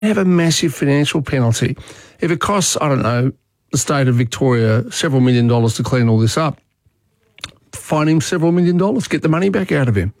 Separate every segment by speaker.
Speaker 1: have a massive financial penalty. If it costs, I don't know, the state of Victoria several $1 million to clean all this up, fine him several $1 million, get the money back out of him.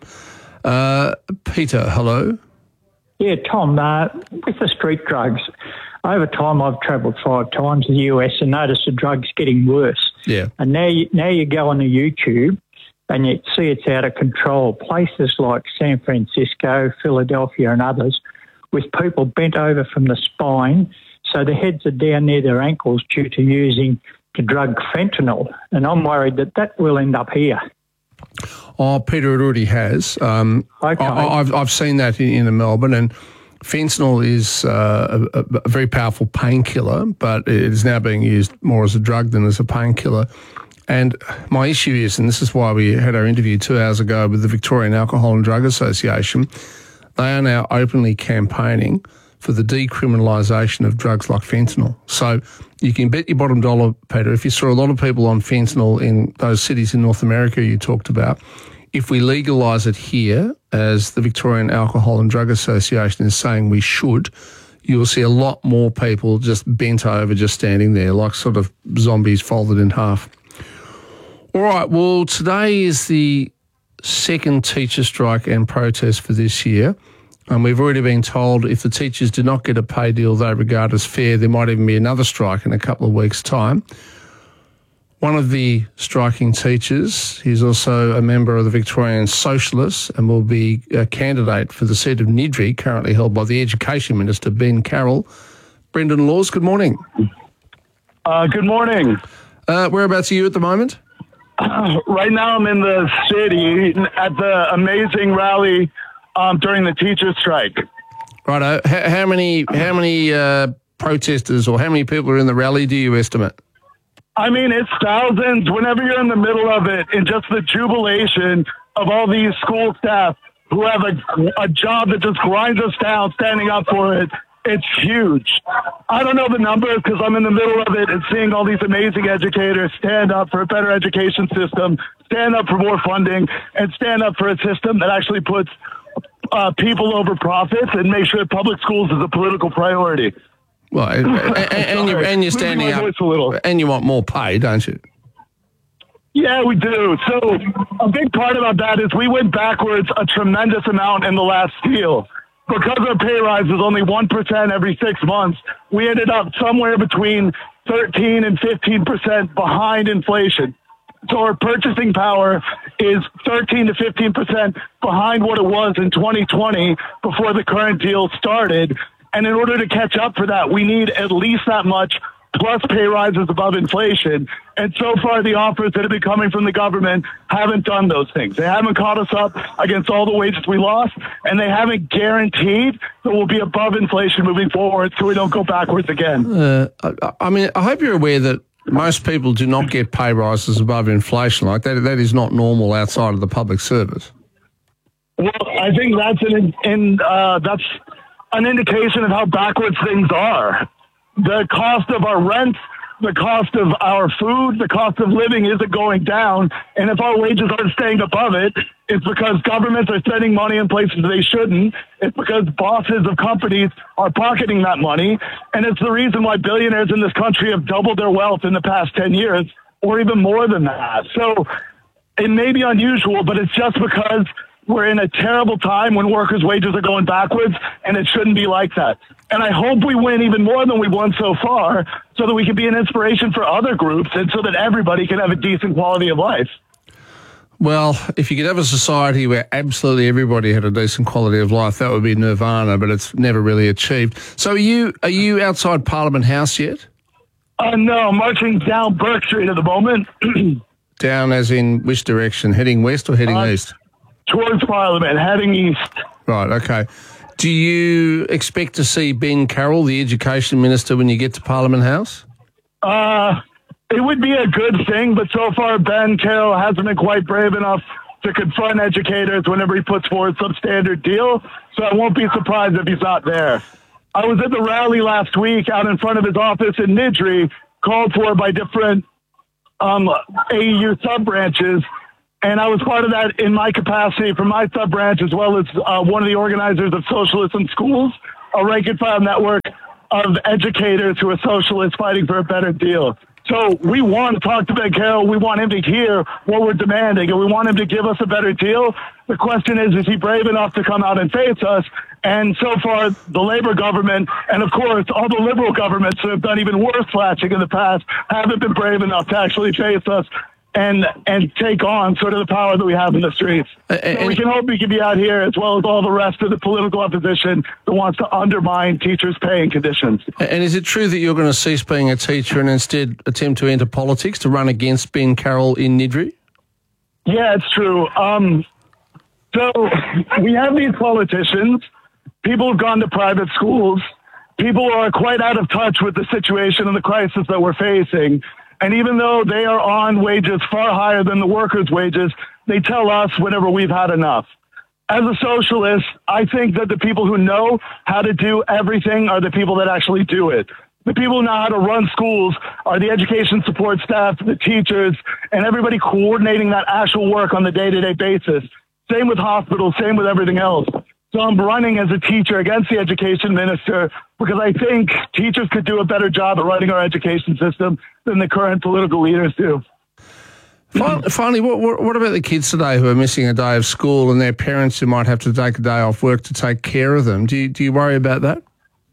Speaker 1: Peter, hello.
Speaker 2: Yeah, Tom, with the street drugs, over time I've travelled 5 times to the US and noticed the drugs getting worse.
Speaker 1: Yeah.
Speaker 2: And now you go on the YouTube and you see it's out of control. Places like San Francisco, Philadelphia and others, with people bent over from the spine, so their heads are down near their ankles due to using the drug fentanyl. And I'm worried that will end up here.
Speaker 1: Oh, Peter, it already has.
Speaker 2: Okay.
Speaker 1: I've seen that in Melbourne, and fentanyl is a very powerful painkiller, but it is now being used more as a drug than as a painkiller. And my issue is, and this is why we had our interview 2 hours ago with the Victorian Alcohol and Drug Association, they are now openly campaigning for the decriminalisation of drugs like fentanyl. So you can bet your bottom dollar, Peter, if you saw a lot of people on fentanyl in those cities in North America you talked about, if we legalise it here, as the Victorian Alcohol and Drug Association is saying we should, you'll see a lot more people just bent over, just standing there, like sort of zombies folded in half. All right, well, today is the second teacher strike and protest for this year. And we've already been told if the teachers do not get a pay deal they regard as fair, there might even be another strike in a couple of weeks' time. One of the striking teachers, he's also a member of the Victorian Socialists and will be a candidate for the seat of Niddrie, currently held by the Education Minister, Ben Carroll. Brendan Laws, good morning.
Speaker 3: Good morning.
Speaker 1: Whereabouts are you at the moment?
Speaker 3: Right now I'm in the city at the amazing rally during the teacher strike.
Speaker 1: Righto. How many protesters or how many people are in the rally do you estimate?
Speaker 3: I mean, it's thousands. Whenever you're in the middle of it, and just the jubilation of all these school staff who have a job that just grinds us down, standing up for it, it's huge. I don't know the numbers because I'm in the middle of it and seeing all these amazing educators stand up for a better education system, stand up for more funding, and stand up for a system that actually puts people over profits and make sure that public schools is a political priority.
Speaker 1: Well, and you're standing up, and you want more pay, don't you?
Speaker 3: Yeah, we do. So a big part about that is we went backwards a tremendous amount in the last deal. Because our pay rise was only 1% every 6 months, we ended up somewhere between 13 and 15% behind inflation. So our purchasing power is 13 to 15% behind what it was in 2020 before the current deal started. And in order to catch up for that, we need at least that much plus pay rises above inflation. And so far, the offers that have been coming from the government haven't done those things. They haven't caught us up against all the wages we lost, and they haven't guaranteed that we'll be above inflation moving forward so we don't go backwards again.
Speaker 1: I mean, I hope you're aware that most people do not get pay rises above inflation. Like that is not normal outside of the public service.
Speaker 3: Well, I think that's that's an indication of how backwards things are. The cost of our rent, the cost of our food, the cost of living isn't going down. And if our wages aren't staying above it, it's because governments are spending money in places they shouldn't. It's because bosses of companies are pocketing that money. And it's the reason why billionaires in this country have doubled their wealth in the past 10 years, or even more than that. So it may be unusual, but it's just because we're in a terrible time when workers' wages are going backwards, and it shouldn't be like that. And I hope we win even more than we've won so far so that we can be an inspiration for other groups and so that everybody can have a decent quality of life.
Speaker 1: Well, if you could have a society where absolutely everybody had a decent quality of life, that would be nirvana, but it's never really achieved. So are you outside Parliament House yet?
Speaker 3: No, I'm marching down Burke Street at the moment.
Speaker 1: Down as in which direction? Heading west or heading east?
Speaker 3: Towards Parliament, heading east.
Speaker 1: Right, okay. Do you expect to see Ben Carroll, the Education Minister, when you get to Parliament House?
Speaker 3: It would be a good thing, but so far Ben Carroll hasn't been quite brave enough to confront educators whenever he puts forward some standard deal, so I won't be surprised if he's not there. I was at the rally last week out in front of his office in Niddrie, called for by different AEU sub-branches, and I was part of that in my capacity from my sub-branch as well as one of the organizers of Socialists in Schools. a rank and file network of educators who are socialists fighting for a better deal. So we want to talk to Ben Carroll. We want him to hear what we're demanding, and we want him to give us a better deal. The question is he brave enough to come out and face us? And so far, the Labour government, and of course, all the Liberal governments that have done even worse slashing in the past, haven't been brave enough to actually face us and take on sort of the power that we have in the streets. So we can hope we can be out here as well as all the rest of the political opposition that wants to undermine teachers' pay and conditions.
Speaker 1: And is it true that you're going to cease being a teacher and instead attempt to enter politics to run against Ben Carroll in Niddrie?
Speaker 3: Yeah, it's true. So we have these politicians. People have gone to private schools. People are quite out of touch with the situation and the crisis that we're facing. And even though they are on wages far higher than the workers' wages, they tell us whenever we've had enough. As a socialist, I think that the people who know how to do everything are the people that actually do it. The people who know how to run schools are the education support staff, the teachers, and everybody coordinating that actual work on the day-to-day basis. Same with hospitals, same with everything else. So I'm running as a teacher against the education minister because I think teachers could do a better job at running our education system than the current political leaders do.
Speaker 1: Finally, what about the kids today who are missing a day of school and their parents who might have to take a day off work to take care of them? Do you worry about that?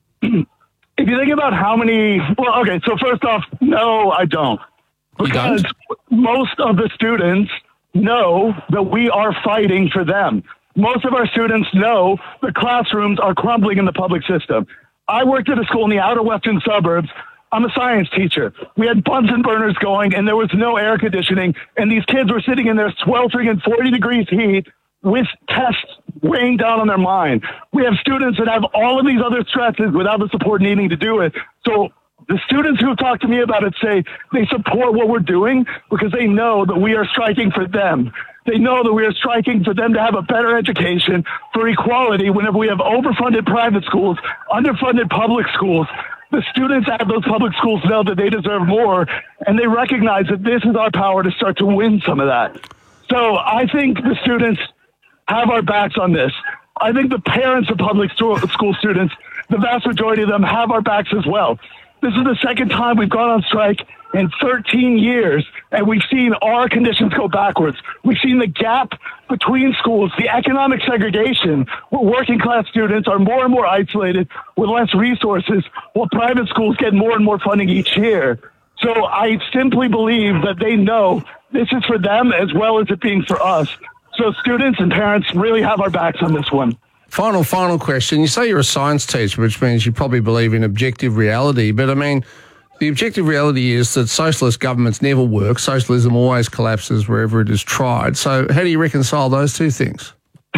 Speaker 3: If you think about how many... Well, okay, so first off, no, I don't. Because most of the students know that we are fighting for them. Most of our students know the classrooms are crumbling in the public system. I worked at a school in the outer western suburbs. I'm a science teacher. We had Bunsen burners going, and there was no air conditioning, and these kids were sitting in there sweltering in 40 degrees heat with tests weighing down on their mind. We have students that have all of these other stresses without the support needing to do it. So the students who have talked to me about it say they support what we're doing because they know that we are striking for them. They know that we are striking for them to have a better education, for equality whenever we have overfunded private schools, underfunded public schools. The students at those public schools know that they deserve more, and they recognize that this is our power to start to win some of that. So I think the students have our backs on this. I think the parents of public school students, the vast majority of them, have our backs as well. This is the second time we've gone on strike in 13 years, and we've seen our conditions go backwards. We've seen the gap between schools, the economic segregation, where working class students are more and more isolated with less resources, while private schools get more and more funding each year. So I simply believe that they know this is for them as well as it being for us. So students and parents really have our backs on this one.
Speaker 1: Final question. You say you're a science teacher, which means you probably believe in objective reality. But, I mean, the objective reality is that socialist governments never work. Socialism always collapses wherever it is tried. So how do you reconcile those two things?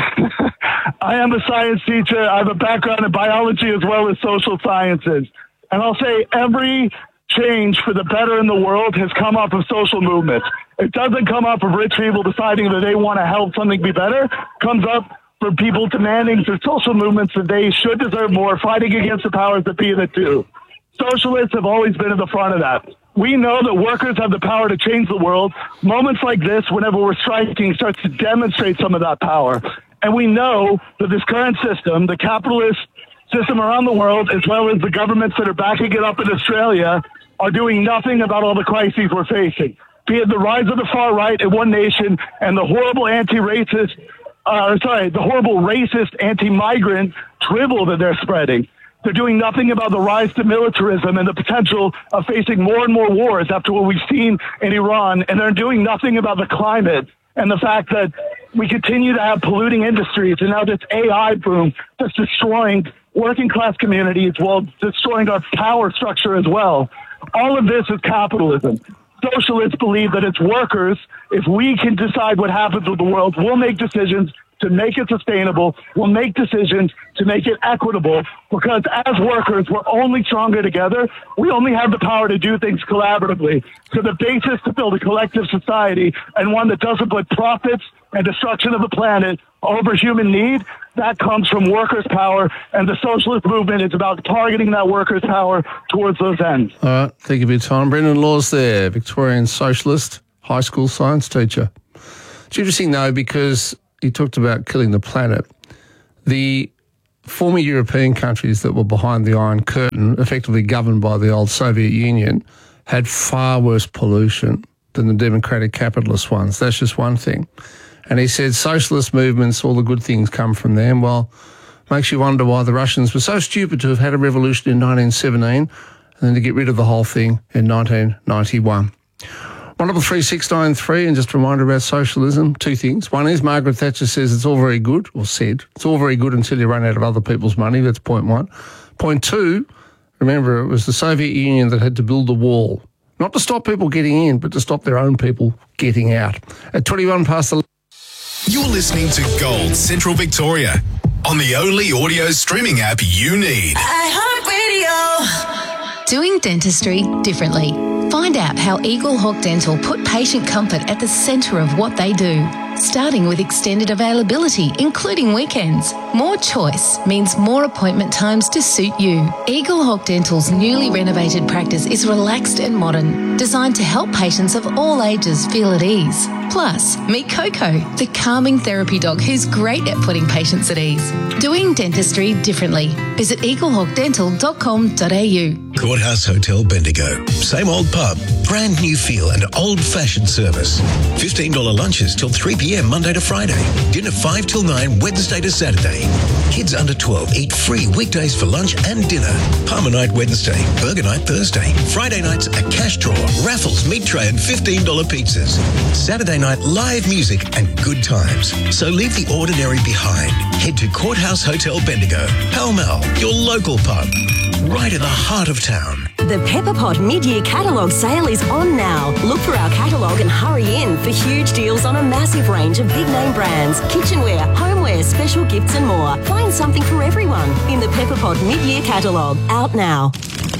Speaker 3: I am a science teacher. I have a background in biology as well as social sciences. And I'll say every change for the better in the world has come off of social movements. It doesn't come off of rich people deciding that they want to help something be better. It comes up for people demanding through social movements that they should deserve more, fighting against the powers that be that do. Socialists have always been at the front of that. We know that workers have the power to change the world. Moments like this, whenever we're striking, starts to demonstrate some of that power. And we know that this current system, the capitalist system around the world, as well as the governments that are backing it up in Australia, are doing nothing about all the crises we're facing. Be it the rise of the far right in one nation and the horrible racist anti-migrant dribble that they're spreading. They're doing nothing about the rise to militarism and the potential of facing more and more wars after what we've seen in Iran. And they're doing nothing about the climate and the fact that we continue to have polluting industries and now this AI boom that's destroying working class communities while destroying our power structure as well. All of this is capitalism. Socialists believe that it's workers. If we can decide what happens with the world, we'll make decisions to make it sustainable. We'll make decisions to make it equitable, because as workers, we're only stronger together. We only have the power to do things collaboratively. So the basis to build a collective society, and one that doesn't put profits and destruction of the planet over human need, that comes from workers' power, and the socialist movement is about targeting that workers' power towards those ends.
Speaker 1: All right, thank you for your time. Brendan Laws there, Victorian socialist, high school science teacher. It's interesting, though, because he talked about killing the planet. The former European countries that were behind the Iron Curtain, effectively governed by the old Soviet Union, had far worse pollution than the democratic capitalist ones. That's just one thing. And he said socialist movements, all the good things come from them. Well, makes you wonder why the Russians were so stupid to have had a revolution in 1917 and then to get rid of the whole thing in 1991. 133 and just a reminder about socialism, two things. One is Margaret Thatcher says it's all very good, or said, it's all very good until you run out of other people's money. That's point one. Point two, remember, it was the Soviet Union that had to build the wall, not to stop people getting in, but to stop their own people getting out. At 21 past the...
Speaker 4: You're listening to Gold Central Victoria on the only audio streaming app you need.
Speaker 5: iHeartRadio. Doing dentistry differently. Find out how Eagle Hawk Dental put patient comfort at the centre of what they do. Starting with extended availability, including weekends. More choice means more appointment times to suit you. Eagle Hawk Dental's newly renovated practice is relaxed and modern, designed to help patients of all ages feel at ease. Plus, meet Coco, the calming therapy dog who's great at putting patients at ease. Doing dentistry differently. Visit eaglehawkdental.com.au.
Speaker 4: Courthouse Hotel Bendigo. Same old pub, brand new feel and old-fashioned service. $15 lunches till 3 p.m. Monday to Friday. Dinner 5 till 9 Wednesday to Saturday. Kids under 12 eat free weekdays for lunch and dinner. Palmer night Wednesday, burger night Thursday. Friday nights a cash draw, raffles, meat tray and $15 pizzas. Saturday night live music and good times. So leave the ordinary behind. Head to Courthouse Hotel Bendigo, Pall Mall, your local pub, right in the heart of town.
Speaker 6: The Pepper Pot mid-year catalogue sale is on now. Look for our catalogue and hurry in for huge deals on a massive range of big-name brands, kitchenware, homeware, special gifts and more. Find something for everyone in the Pepper Pot mid-year catalogue. Out now.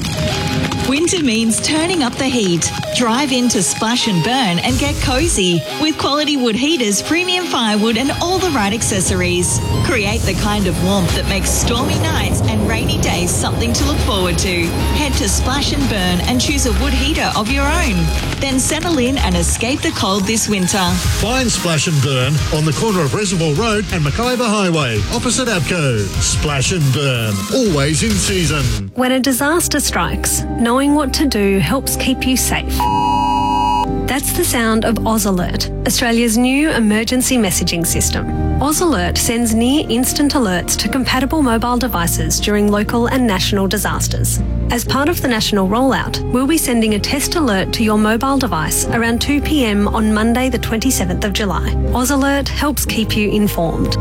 Speaker 7: Winter means turning up the heat. Drive into Splash and Burn and get cozy with quality wood heaters, premium firewood and all the right accessories. Create the kind of warmth that makes stormy nights and rainy days something to look forward to. Head to Splash and Burn and choose a wood heater of your own. Then settle in and escape the cold this winter.
Speaker 8: Find Splash and Burn on the corner of Reservoir Road and Mackayba Highway, opposite Abco. Splash and Burn, always in season.
Speaker 9: When a disaster strikes, knowing what to do helps keep you safe. That's the sound of Oz Alert, Australia's new emergency messaging system. Oz Alert sends near-instant alerts to compatible mobile devices during local and national disasters. As part of the national rollout, we'll be sending a test alert to your mobile device around 2 p.m. on Monday the 27th of July. Oz Alert helps keep you informed.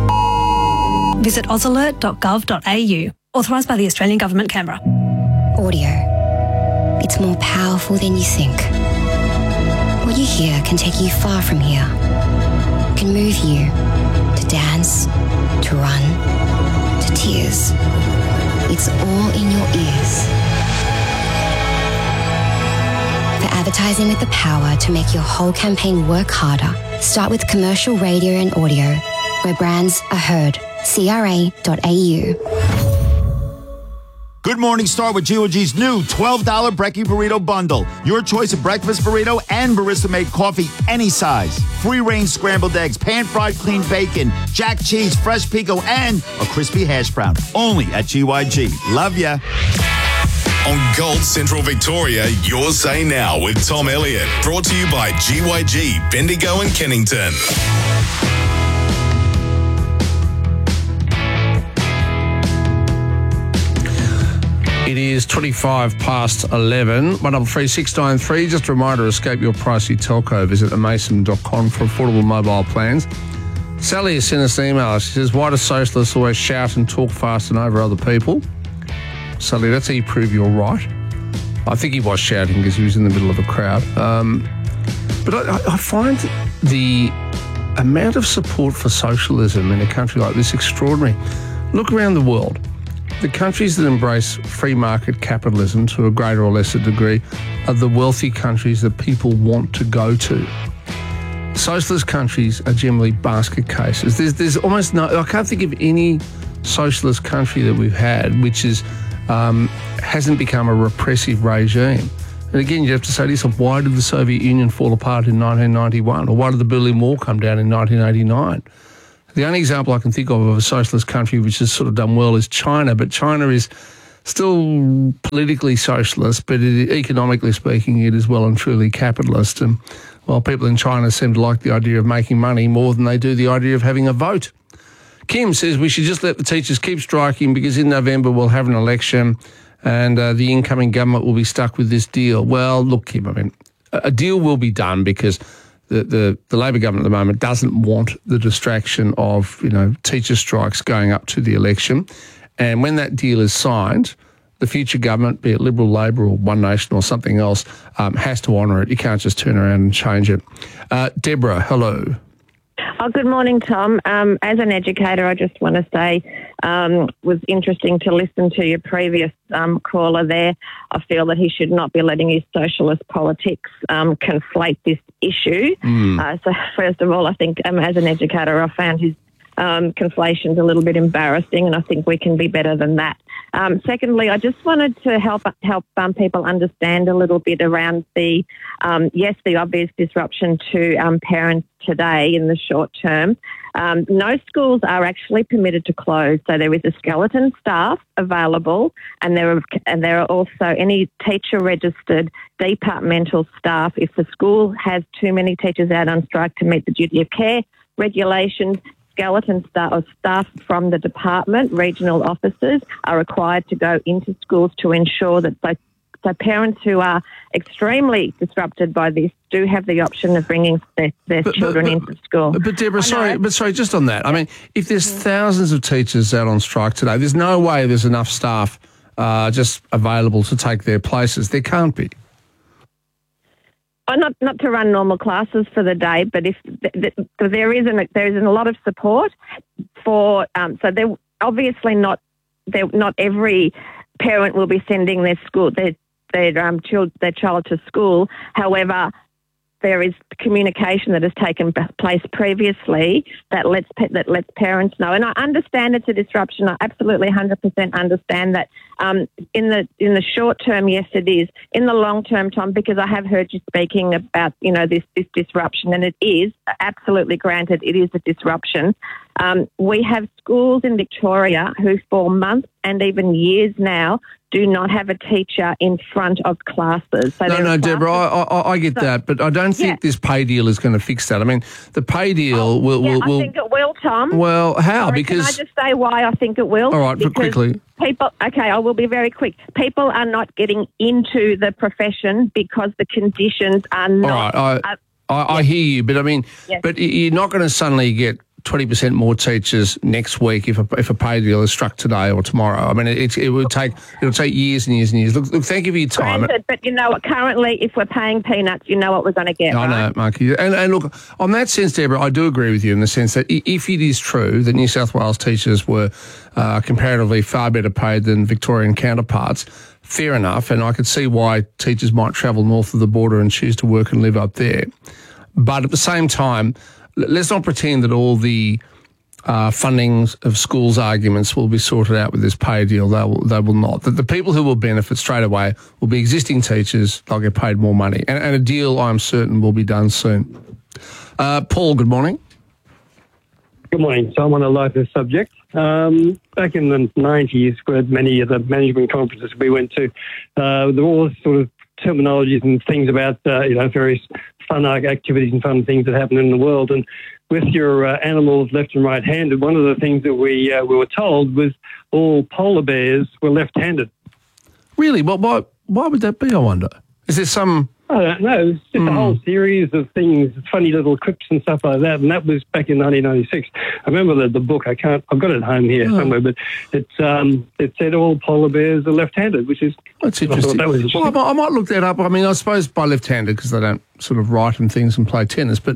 Speaker 9: Visit ozalert.gov.au. Authorised by the Australian Government, Canberra.
Speaker 10: Audio. It's more powerful than you think. What you hear can take you far from here. Can move you to dance, to run, to tears. It's all in your ears. For advertising with the power to make your whole campaign work harder, start with commercial radio and audio, where brands are heard. CRA.au.
Speaker 11: Good morning, start with GOG's new $12 Brekkie Burrito Bundle. Your choice of breakfast burrito and barista-made coffee, any size. Free-range scrambled eggs, pan-fried clean bacon, jack cheese, fresh pico, and a crispy hash brown. Only at GYG. Love ya.
Speaker 4: On Gold Central Victoria, your say now with Tom Elliott. Brought to you by GYG, Bendigo and Kennington.
Speaker 1: It is 25 past 11, 133 Just a reminder, escape your pricey telco. Visit amason.com for affordable mobile plans. Sally has sent us an email. She says, why do socialists always shout and talk fast and over other people? Sally, that's how you prove you're right. I think he was shouting because he was in the middle of a crowd. But I find the amount of support for socialism in a country like this extraordinary. Look around the world. The countries that embrace free market capitalism to a greater or lesser degree are the wealthy countries that people want to go to. Socialist countries are generally basket cases. There's almost no, I can't think of any socialist country that we've had which is hasn't become a repressive regime. And again, you have to say to yourself, why did the Soviet Union fall apart in 1991? Or why did the Berlin Wall come down in 1989? The only example I can think of a socialist country which has sort of done well is China, but China is still politically socialist, but economically speaking, it is well and truly capitalist. And while people in China seem to like the idea of making money more than they do the idea of having a vote. Kim says we should just let the teachers keep striking because in November we'll have an election and the incoming government will be stuck with this deal. Well, look, Kim, I mean, a deal will be done because the Labor government at the moment doesn't want the distraction of, teacher strikes going up to the election. And when that deal is signed, the future government, be it Liberal, Labor or One Nation or something else, has to honour it. You can't just turn around and change it. Deborah, hello.
Speaker 12: Oh, good morning, Tom. As an educator, I just want to say was interesting to listen to your previous caller there. I feel that he should not be letting his socialist politics conflate this issue. So first of all, I think as an educator, I found his conflation's a little bit embarrassing, and I think we can be better than that. Secondly, I just wanted to help people understand a little bit around the obvious disruption to parents today in the short term. No schools are actually permitted to close, so there is a skeleton staff available, and there are also any teacher-registered departmental staff. If the school has too many teachers out on strike to meet the duty of care regulations, skeleton staff from the department, regional officers, are required to go into schools to ensure that so parents who are extremely disrupted by this do have the option of bringing their children into school.
Speaker 1: But Deborah, sorry, just on that. I mean, if there's thousands of teachers out on strike today, there's no way there's enough staff just available to take their places. There can't be.
Speaker 12: Not to run normal classes for the day, but if there isn't a lot of support for, so they're obviously not every parent will be sending their child to school. However, there is communication that has taken place previously that lets parents know. And I understand it's a disruption. I absolutely 100% understand that. In the short term, yes, it is. In the long term, Tom, because I have heard you speaking about this disruption, and it is absolutely granted. It is a disruption. We have schools in Victoria who, for months and even years now, do not have a teacher in front of classes. So
Speaker 1: no, Deborah, I get that, but I don't think this pay deal is going to fix that. I mean, the pay deal will...
Speaker 12: I think it will, Tom.
Speaker 1: Well, how?
Speaker 12: Sorry,
Speaker 1: because...
Speaker 12: Can I just say why I think it will?
Speaker 1: All right, but quickly.
Speaker 12: I will be very quick. People are not getting into the profession because the conditions are not...
Speaker 1: All right, I hear you, but I mean, but you're not going to suddenly get 20% more teachers next week if a pay deal is struck today or tomorrow. I mean, it'll take years and years and years. Look, thank you for your time.
Speaker 12: Granted, but you know what? Currently, if we're paying peanuts, you know what we're going to get.
Speaker 1: I know, Marky. And look, on that sense, Deborah, I do agree with you in the sense that if it is true that New South Wales teachers were comparatively far better paid than Victorian counterparts, fair enough, and I could see why teachers might travel north of the border and choose to work and live up there. But at the same time, let's not pretend that all the funding of schools arguments will be sorted out with this pay deal. They will not. The people who will benefit straight away will be existing teachers. They'll get paid more money. And a deal, I'm certain, will be done soon. Paul, good morning.
Speaker 13: Good morning. So I'm on a lighter subject. Back in the 90s, with many of the management conferences we went to, there were all sort of terminologies and things about, various fun activities and fun things that happen in the world. And with your animals left and right-handed, one of the things that we were told was all polar bears were left-handed.
Speaker 1: Really? Well, why would that be, I wonder? Is there some...
Speaker 13: I don't know. It's just a whole series of things, funny little quips and stuff like that. And that was back in 1996. I remember the book. I've got it at home here somewhere, but it said all polar bears are left-handed, which is...
Speaker 1: That's interesting.
Speaker 13: That was interesting.
Speaker 1: Well, I might look that up. I mean, I suppose by left-handed because they don't sort of write and things and play tennis. But,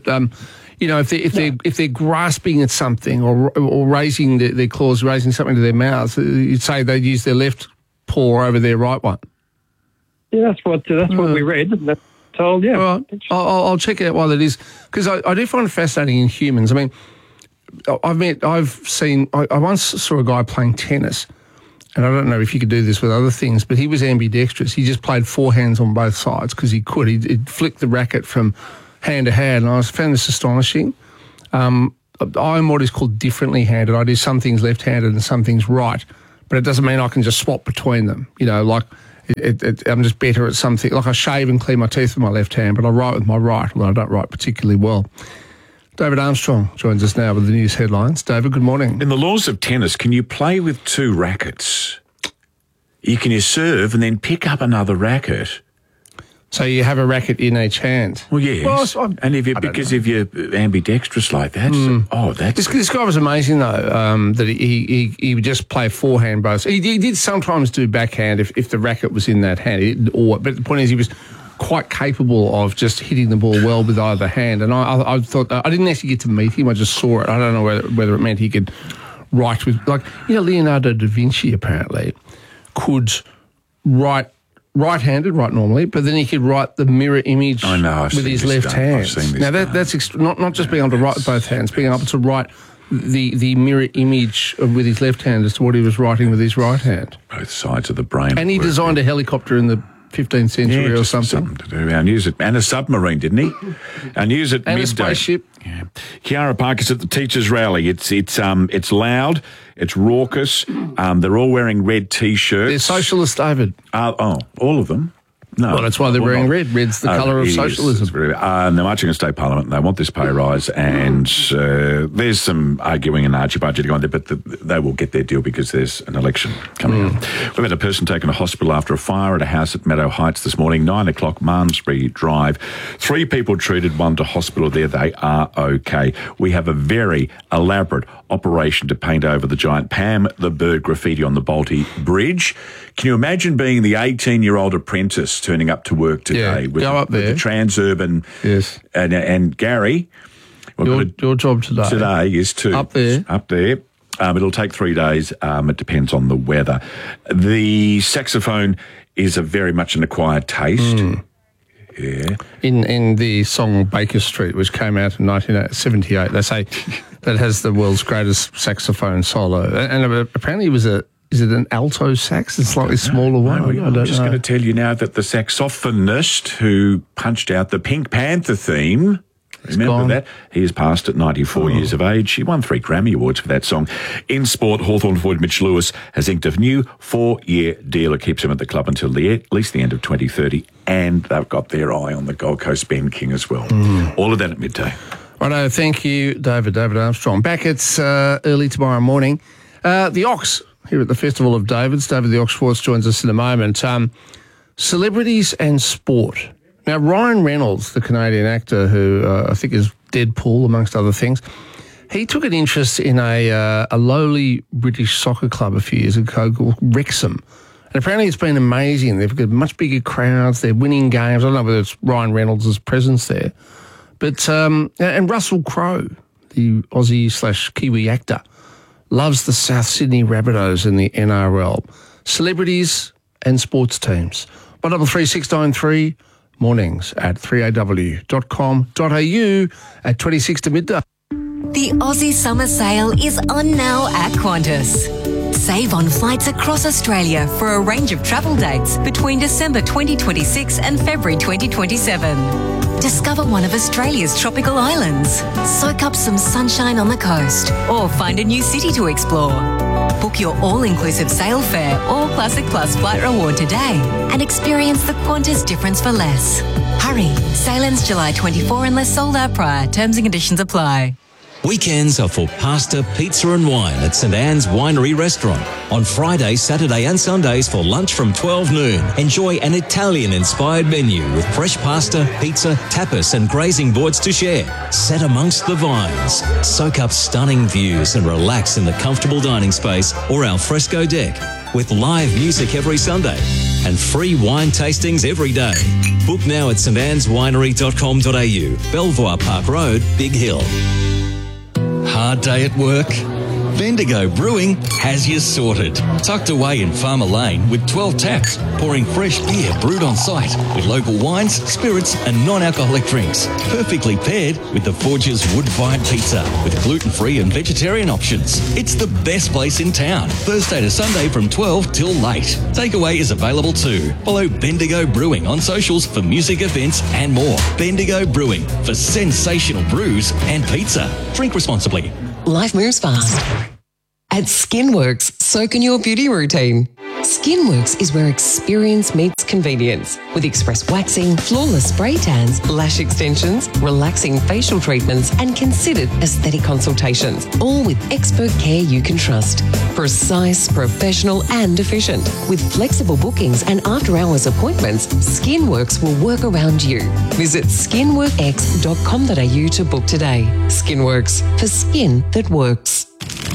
Speaker 1: if they're grasping at something or raising their claws, raising something to their mouths, you'd say they'd use their left paw over their right one.
Speaker 13: Yeah, that's what we read. That's told, yeah.
Speaker 1: Right. I'll check out why that is, because I do find it fascinating in humans. I mean, I once saw a guy playing tennis, and I don't know if you could do this with other things, but he was ambidextrous. He just played forehands on both sides because he could. He'd flick the racket from hand to hand, and I found this astonishing. I'm what is called differently handed. I do some things left-handed and some things right, but it doesn't mean I can just swap between them. You know, like I'm just better at something. Like I shave and clean my teeth with my left hand, but I write with my right, although I don't write particularly well. David Armstrong joins us now with the news headlines. David, good morning.
Speaker 14: In the laws of tennis, can you play with two rackets? You can serve and then pick up another racket.
Speaker 1: So you have a racket in each hand?
Speaker 14: Well, yes. Well, and if you're ambidextrous like that,
Speaker 1: This guy was amazing, though, that he would just play forehand both. He did sometimes do backhand if the racket was in that hand. But the point is he was quite capable of just hitting the ball well with either hand. And I thought, I didn't actually get to meet him, I just saw it. I don't know whether it meant he could write with, like, Leonardo da Vinci apparently could write right-handed, right normally, but then he could write the mirror image with his left hand. Now, that's not just being able to write with both hands, being able to write the mirror image with his left hand as to what he was writing with his right hand.
Speaker 14: Both sides of the brain.
Speaker 1: And he designed a helicopter in the 15th century or something.
Speaker 14: To do. And a submarine, didn't he? And use it
Speaker 1: and
Speaker 14: midday.
Speaker 1: A spaceship.
Speaker 14: Yeah. Kiara Parker's at the teachers' rally. It's loud. It's raucous. They're all wearing red T-shirts.
Speaker 1: They're socialist, David.
Speaker 14: All of them? No.
Speaker 1: Well, that's why they're wearing red. Red's the colour of socialism.
Speaker 14: They're marching in state parliament and they want this pay rise, and there's some arguing and argy-bargy going there, but they will get their deal because there's an election coming up. We've had a person taken to hospital after a fire at a house at Meadow Heights this morning, 9 o'clock, Malmesbury Drive. 3 people treated, 1 to hospital there. They are okay. We have a very elaborate operation to paint over the giant Pam the Bird graffiti on the Balti Bridge. Can you imagine being the 18-year-old apprentice turning up to work today with the Transurban?
Speaker 1: Yes.
Speaker 14: And Gary,
Speaker 1: your job today
Speaker 14: is to
Speaker 1: up there.
Speaker 14: It'll take 3 days. It depends on the weather. The saxophone is very much an acquired taste. Yeah. In the song Baker Street, which came out in 1978, they say that has the world's greatest saxophone solo. And apparently it was is it an alto sax, a slightly smaller one?
Speaker 1: I'm
Speaker 14: just going to tell you now that the saxophonist who punched out the Pink Panther theme, remember that? He has passed at 94 years of age. He won 3 Grammy Awards for that song. In sport, Hawthorn forward Mitch Lewis has inked a new 4-year deal that keeps him at the club until at least the end of 2030, and they've got their eye on the Gold Coast Ben King as well. All of that at midday.
Speaker 1: Righto, thank you, David Armstrong. Back at early tomorrow morning. The Ox here at the Festival of Davids. David the Ox Schwartz joins us in a moment. Celebrities and sport. Now, Ryan Reynolds, the Canadian actor who I think is Deadpool, amongst other things, he took an interest in a lowly British soccer club a few years ago called Wrexham. And apparently it's been amazing. They've got much bigger crowds. They're winning games. I don't know whether it's Ryan Reynolds' presence there. But and Russell Crowe, the Aussie/Kiwi actor, loves the South Sydney Rabbitohs in the NRL. Celebrities and sports teams. 133693 mornings at 3aw.com.au at 26 to midday.
Speaker 15: The Aussie Summer Sale is on now at Qantas. Save on flights across Australia for a range of travel dates between December 2026 and February 2027. Discover one of Australia's tropical islands, soak up some sunshine on the coast, or find a new city to explore. Book your all-inclusive sail fare or Classic Plus flight reward today and experience the Qantas difference for less. Hurry, sail ends July 24 unless sold out prior. Terms and conditions apply.
Speaker 16: Weekends are for pasta, pizza and wine at St Anne's Winery Restaurant. On Friday, Saturday and Sundays for lunch from 12 noon. Enjoy an Italian-inspired menu with fresh pasta, pizza, tapas and grazing boards to share. Set amongst the vines. Soak up stunning views and relax in the comfortable dining space or al fresco deck. With live music every Sunday and free wine tastings every day. Book now at standswinery.com.au. Belvoir Park Road, Big Hill. Hard day at work? Bendigo Brewing has you sorted. Tucked away in Farmer Lane with 12 taps, pouring fresh beer brewed on site with local wines, spirits and non-alcoholic drinks. Perfectly paired with the Forge's wood-fired pizza with gluten-free and vegetarian options. It's the best place in town. Thursday to Sunday from 12 till late. Takeaway is available too. Follow Bendigo Brewing on socials for music events and more. Bendigo Brewing for sensational brews and pizza. Drink responsibly.
Speaker 17: Life moves fast. At Skinworks, so can your beauty routine. Skinworks is where experience meets convenience with express waxing, flawless spray tans, lash extensions, relaxing facial treatments and considered aesthetic consultations, all with expert care you can trust. Precise, professional and efficient. With flexible bookings and after-hours appointments, Skinworks will work around you. Visit skinworkx.com.au to book today. Skinworks, for skin that works.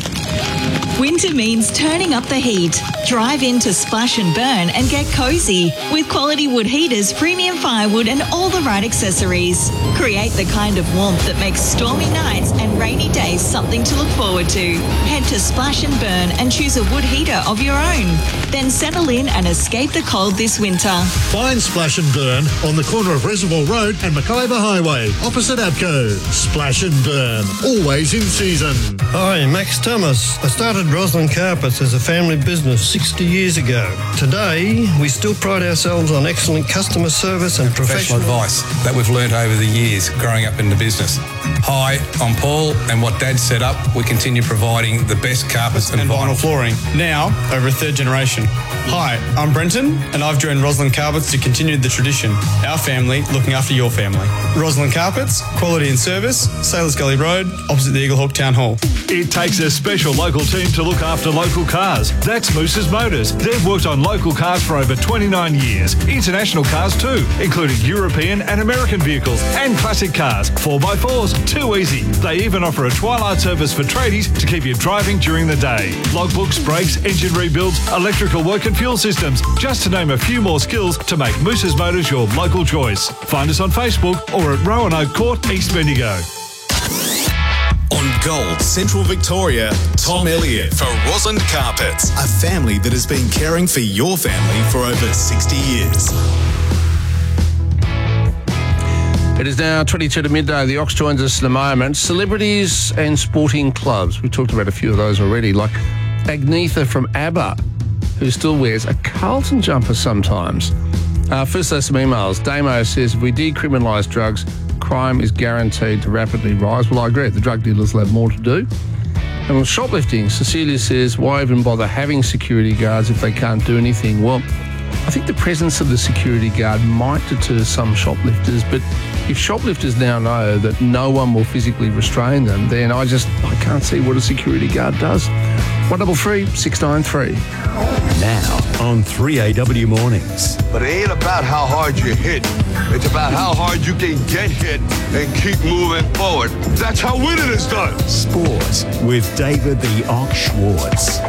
Speaker 7: Winter means turning up the heat. Drive into Splash and Burn and get cozy with quality wood heaters, premium firewood and all the right accessories. Create the kind of warmth that makes stormy nights and rainy days something to look forward to. Head to Splash and Burn and choose a wood heater of your own. Then settle in and escape the cold this winter.
Speaker 8: Find Splash and Burn on the corner of Reservoir Road and Mackayba Highway, opposite ABCO. Splash and Burn, always in season.
Speaker 18: Hi, Max Thomas. I started Roslyn Carpets as a family business 60 years ago. Today, we still pride ourselves on excellent customer service and professional
Speaker 19: advice that we've learnt over the years growing up in the business. Hi, I'm Paul, and what Dad set up, we continue providing the best carpets and vinyl
Speaker 20: flooring, now over a third generation. Hi, I'm Brenton, and I've joined Roslyn Carpets to continue the tradition. Our family looking after your family. Roslyn Carpets, quality and service, Sailors Gully Road, opposite the Eagle Hawk Town Hall.
Speaker 21: It takes a special local team to look after local cars. That's Moose's Motors. They've worked on local cars for over 29 years. International cars too, including European and American vehicles and classic cars. 4x4s, too easy. They even offer a twilight service for tradies to keep you driving during the day. Logbooks, brakes, engine rebuilds, electrical work and fuel systems, just to name a few more skills to make Moose's Motors your local choice. Find us on Facebook or at Roanoke Court, East Bendigo.
Speaker 22: On Gold, Central Victoria, Tom Elliott for Roslyn Carpets, a family that has been caring for your family for over 60 years.
Speaker 1: It is now 22 to midday. The Ox joins us in a moment. Celebrities and sporting clubs. We talked about a few of those already, like Agnetha from ABBA, who still wears a Carlton jumper sometimes. First, there's some emails. Damo says, if we decriminalise drugs, crime is guaranteed to rapidly rise. Well, I agree. The drug dealers will have more to do. And on shoplifting, Cecilia says, why even bother having security guards if they can't do anything? Well, I think the presence of the security guard might deter some shoplifters, but if shoplifters now know that no one will physically restrain them, then I can't see what a security guard does. 133 693.
Speaker 23: Now on 3AW Mornings.
Speaker 24: But it ain't about how hard you hit. It's about how hard you can get hit and keep moving forward. That's how winning is done.
Speaker 23: Sport with David the Ox Schwartz.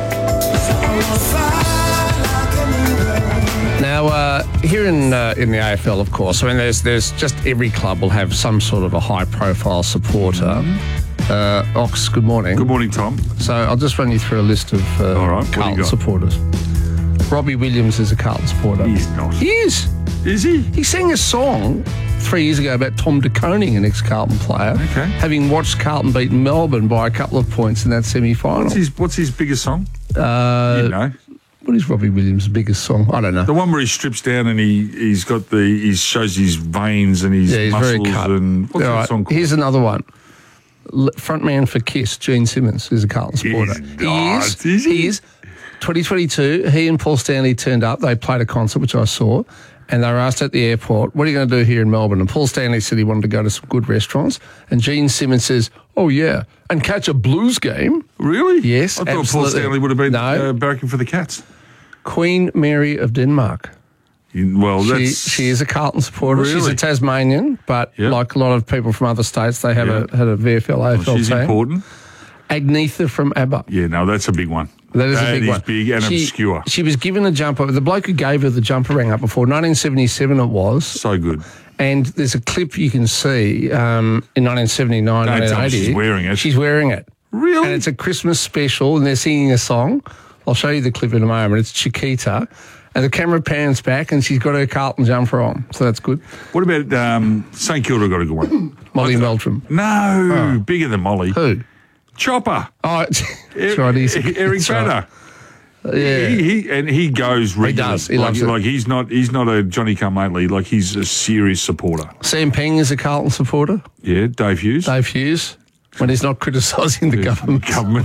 Speaker 1: Now, here in the AFL, of course, I mean, there's just every club will have some sort of a high-profile supporter. Ox, good morning.
Speaker 14: Good morning, Tom.
Speaker 1: So I'll just run you through a list of Carlton supporters. Robbie Williams is a Carlton supporter.
Speaker 14: He's not.
Speaker 1: He is.
Speaker 14: Is he?
Speaker 1: He sang a song 3 years ago about Tom De Koning, an ex-Carlton player, having watched Carlton beat Melbourne by a couple of points in that semi-final.
Speaker 14: What's his biggest song?
Speaker 1: You know. What is Robbie Williams' biggest song? I don't know.
Speaker 14: The one where he strips down and he shows his veins and his muscles.
Speaker 1: Very cut.
Speaker 14: And what's that song called?
Speaker 1: Here's another one. Frontman for Kiss, Gene Simmons, is a Carlton supporter. He is. 2022, he and Paul Stanley turned up. They played a concert, which I saw, and they were asked at the airport, what are you going to do here in Melbourne? And Paul Stanley said he wanted to go to some good restaurants. And Gene Simmons says, oh, yeah, and catch a Blues game.
Speaker 14: Really?
Speaker 1: Yes,
Speaker 14: I thought
Speaker 1: absolutely.
Speaker 14: Paul Stanley would have been barracking for the Cats.
Speaker 1: Queen Mary of Denmark.
Speaker 14: Well,
Speaker 1: she is a Carlton supporter.
Speaker 14: Really?
Speaker 1: She's a Tasmanian, but like a lot of people from other states, they had a VFL, AFL team.
Speaker 14: She's important.
Speaker 1: Agnetha from ABBA.
Speaker 14: Yeah, no, that's a big one.
Speaker 1: That is a big one.
Speaker 14: That is big and obscure.
Speaker 1: She was given a jumper. The bloke who gave her the jumper rang up before. 1977 it was.
Speaker 14: So good.
Speaker 1: And there's a clip you can see in 1979, 1980.
Speaker 14: She's wearing it.
Speaker 1: She's wearing it.
Speaker 14: Really?
Speaker 1: And it's a Christmas special, and they're singing a song. I'll show you the clip in a moment. It's Chiquita. And the camera pans back, and she's got her Carlton jumper on, so that's good.
Speaker 14: What about St Kilda got a good one?
Speaker 1: Molly Meldrum.
Speaker 14: No, bigger than Molly.
Speaker 1: Who?
Speaker 14: Chopper.
Speaker 1: Oh, that's right.
Speaker 14: Eric Banner.
Speaker 1: Yeah.
Speaker 14: He goes regularly.
Speaker 1: He does. He loves it.
Speaker 14: Like he's not a Johnny come lately. Like he's a serious supporter.
Speaker 1: Sam Peng is a Carlton supporter.
Speaker 14: Yeah, Dave Hughes.
Speaker 1: Dave Hughes, when he's not criticising the government.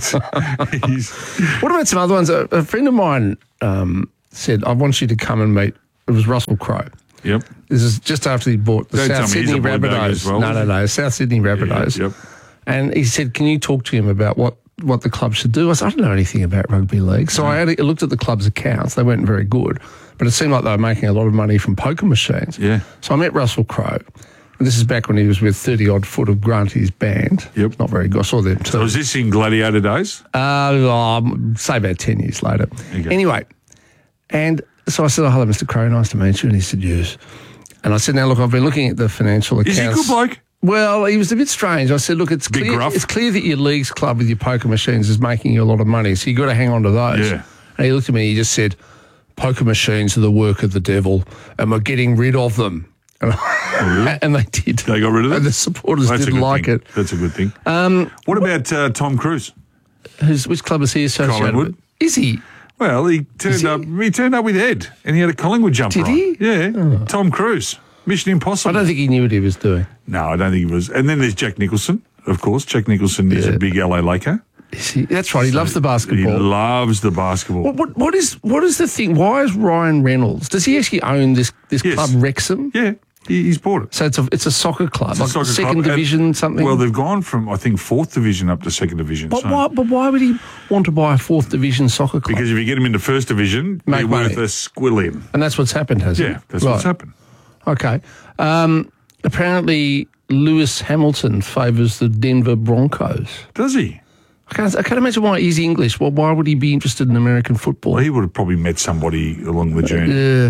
Speaker 1: What about some other ones? A friend of mine said, I want you to come and meet. It was Russell Crowe.
Speaker 14: Yep.
Speaker 1: This is just after he bought the South Sydney Rabbitohs.
Speaker 14: Well,
Speaker 1: no, South Sydney Rabbitohs.
Speaker 14: Yep.
Speaker 1: And he said, can you talk to him about what the club should do? I said, I don't know anything about rugby league. So I looked at the club's accounts. They weren't very good, but it seemed like they were making a lot of money from poker machines.
Speaker 14: Yeah.
Speaker 1: So I met Russell Crowe. And this is back when he was with 30-odd foot of Grunty's band.
Speaker 14: Yep.
Speaker 1: Not very good. I saw them too.
Speaker 14: So was this in Gladiator days?
Speaker 1: Say about 10 years later. Okay. Anyway, and so I said, oh, hello, Mr. Crowe, nice to meet you. And he said, yes. And I said, now, look, I've been looking at the financial accounts.
Speaker 14: Is he a good bloke?
Speaker 1: Well, he was a bit strange. I said, look, it's clear that your league's club with your poker machines is making you a lot of money, so you've got to hang on to those.
Speaker 14: Yeah.
Speaker 1: And he looked at me and he just said, poker machines are the work of the devil, and we're getting rid of them. And they did.
Speaker 14: They got rid of them?
Speaker 1: And the supporters didn't like it.
Speaker 14: That's a good thing. What about Tom Cruise?
Speaker 1: Which club is he associated
Speaker 14: Collingwood.
Speaker 1: with? Is he?
Speaker 14: Well, he turned up with Ed, and he had a Collingwood jumper
Speaker 1: Did he?
Speaker 14: on. Yeah.
Speaker 1: Oh.
Speaker 14: Tom Cruise. Mission Impossible.
Speaker 1: I don't think he knew what he was doing.
Speaker 14: No, I don't think he was. And then there's Jack Nicholson, of course. Jack Nicholson is a big LA Laker.
Speaker 1: Is he? That's right. He loves the basketball.
Speaker 14: He loves the basketball.
Speaker 1: What is the thing? Why is Ryan Reynolds? Does he actually own this club, Wrexham?
Speaker 14: Yeah, he's bought it.
Speaker 1: So it's a soccer club,
Speaker 14: It's a soccer
Speaker 1: second
Speaker 14: club.
Speaker 1: division, something.
Speaker 14: Well, they've gone from I think 4th division up to 2nd division.
Speaker 1: But why would he want to buy a 4th division soccer club?
Speaker 14: Because if you get him into 1st division,
Speaker 1: Make
Speaker 14: they're
Speaker 1: money.
Speaker 14: worth a squillion.
Speaker 1: And that's what's happened, has it?
Speaker 14: Yeah, that's what's happened.
Speaker 1: Okay. Apparently, Lewis Hamilton favours the Denver Broncos.
Speaker 14: Does he?
Speaker 1: I can't imagine why he's English. Well, why would he be interested in American football?
Speaker 14: Well, he would have probably met somebody along the journey.